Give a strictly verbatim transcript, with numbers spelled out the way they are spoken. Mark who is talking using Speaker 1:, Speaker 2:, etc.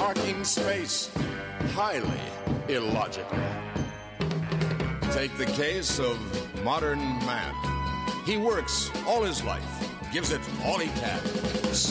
Speaker 1: parking space. Highly illogical. Take the case of modern man. He works all his life, gives it all he can,